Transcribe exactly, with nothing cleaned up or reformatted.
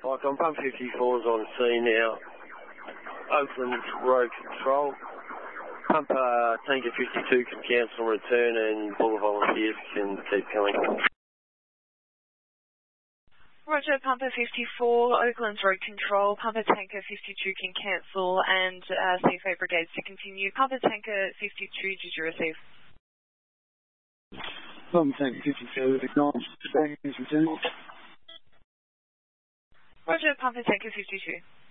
Icon Pump fifty-four is on scene now. Oakland Road Control. Pump uh, Tanker fifty-two can cancel return and all the volunteers can keep coming. Roger, Pumper fifty-four, Oakland's Road Control. Pumper Tanker fifty-two can cancel and uh, C F A Brigades to continue. Pumper Tanker fifty-two, did you receive? Pumper Tanker fifty-two, acknowledged. Back is returning. Roger, Pumper Tanker fifty-two.